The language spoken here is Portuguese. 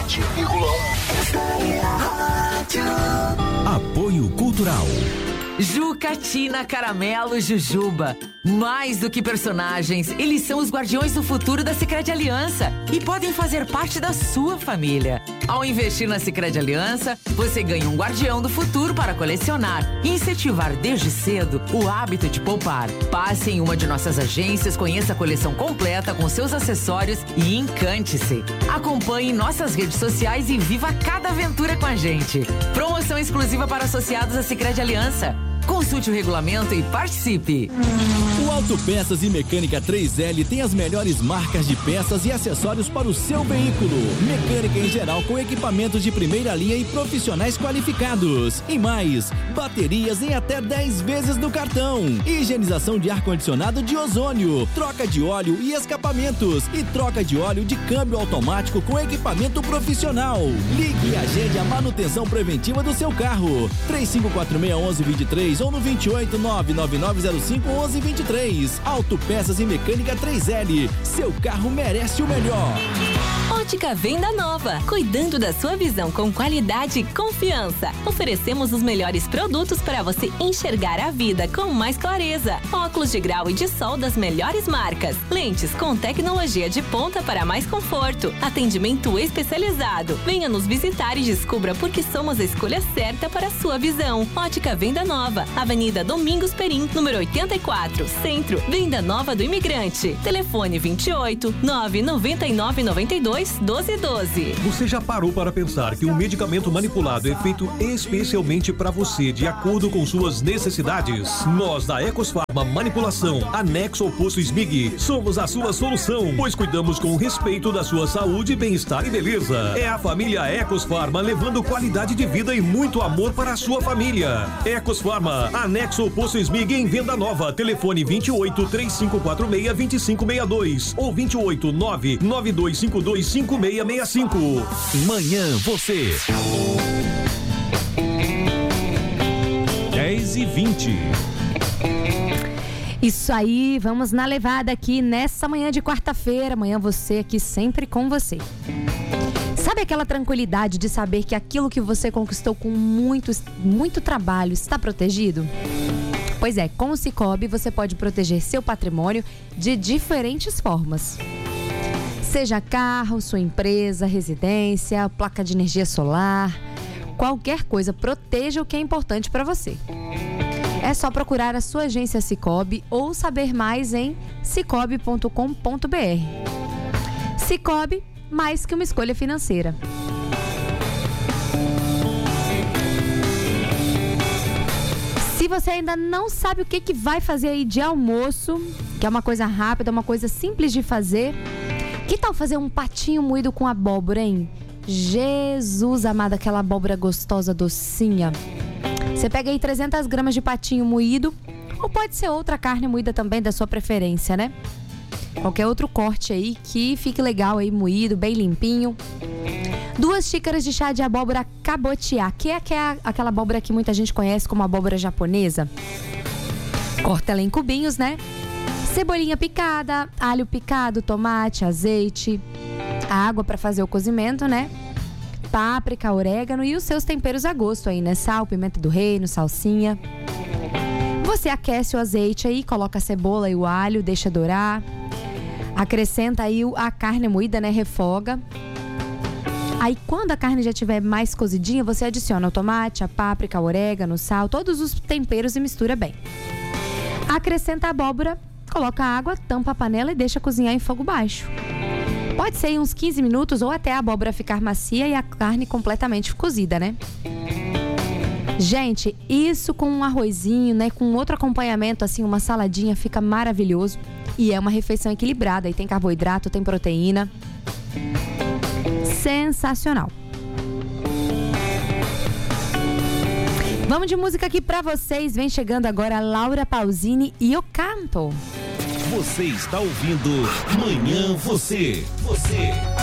Apoio Cultural. Jucatina Caramelo Jujuba. Mais do que personagens, eles são os guardiões do futuro da Sicredi Aliança e podem fazer parte da sua família. Ao investir na Sicredi Aliança, você ganha um guardião do futuro para colecionar e incentivar desde cedo o hábito de poupar. Passe em uma de nossas agências, conheça a coleção completa com seus acessórios e encante-se. Acompanhe nossas redes sociais e viva cada aventura com a gente. Promoção exclusiva para associados à Sicredi Aliança. Consulte o regulamento e participe. O Autopeças e Mecânica 3L tem as melhores marcas de peças e acessórios para o seu veículo. Mecânica em geral com equipamentos de primeira linha e profissionais qualificados. E mais, baterias em até 10 vezes no cartão. Higienização de ar-condicionado de ozônio. Troca de óleo e escapamentos. E troca de óleo de câmbio automático com equipamento profissional. Ligue e agende a manutenção preventiva do seu carro. 35461123 ou no 28999051123. Autopeças e Mecânica 3L. Seu carro merece o melhor. Ótica Venda Nova, cuidando da sua visão com qualidade e confiança. Oferecemos os melhores produtos para você enxergar a vida com mais clareza. Óculos de grau e de sol das melhores marcas. Lentes com tecnologia de ponta para mais conforto. Atendimento especializado. Venha nos visitar e descubra por que somos a escolha certa para a sua visão. Ótica Venda Nova, Avenida Domingos Perim, número 84, Centro, Venda Nova do Imigrante. Telefone 28 999 92 1212. Você já parou para pensar que um medicamento manipulado é feito especialmente para você, de acordo com suas necessidades? Nós da Ecosfarma Manipulação, anexo ao posto Smig, somos a sua solução, pois cuidamos com respeito da sua saúde, bem-estar e beleza. É a família Ecosfarma levando qualidade de vida e muito amor para a sua família. Ecosfarma, anexo ao posto Smig em Venda Nova. Telefone 28 3546 2562 ou 28 99252 5665. Manhã você. 10h20. Isso aí, vamos na levada aqui nessa manhã de quarta-feira. Amanhã você aqui sempre com você. Sabe aquela tranquilidade de saber que aquilo que você conquistou com muito trabalho está protegido? Pois é, com o Sicoob você pode proteger seu patrimônio de diferentes formas. Seja carro, sua empresa, residência, placa de energia solar, qualquer coisa, proteja o que é importante para você. É só procurar a sua agência Sicoob ou saber mais em sicoob.com.br. Sicoob, mais que uma escolha financeira. Se você ainda não sabe o que vai fazer aí de almoço, que é uma coisa rápida, uma coisa simples de fazer, que tal fazer um patinho moído com abóbora, hein? Jesus amado, aquela abóbora gostosa, docinha. Você pega aí 300 gramas de patinho moído, ou pode ser outra carne moída também da sua preferência, né? Qualquer outro corte aí que fique legal aí, moído, bem limpinho. 2 xícaras de chá de abóbora cabotiá, que é aquela abóbora que muita gente conhece como abóbora japonesa. Corta ela em cubinhos, né? Cebolinha picada, alho picado, tomate, azeite, água para fazer o cozimento, né? Páprica, orégano e os seus temperos a gosto aí, né? Sal, pimenta do reino, salsinha. Você aquece o azeite aí, coloca a cebola e o alho, deixa dourar. Acrescenta aí a carne moída, né? Refoga. Aí quando a carne já estiver mais cozidinha, você adiciona o tomate, a páprica, o orégano, o sal, todos os temperos e mistura bem. Acrescenta a abóbora, coloca a água, tampa a panela e deixa cozinhar em fogo baixo. Pode ser uns 15 minutos ou até a abóbora ficar macia e a carne completamente cozida, né? Gente, isso com um arrozinho, né? Com outro acompanhamento, assim, uma saladinha, fica maravilhoso. E é uma refeição equilibrada. E tem carboidrato, tem proteína. Sensacional. Vamos de música aqui pra vocês. Vem chegando agora Laura Pausini e Eu Canto. Você está ouvindo Manhã Você.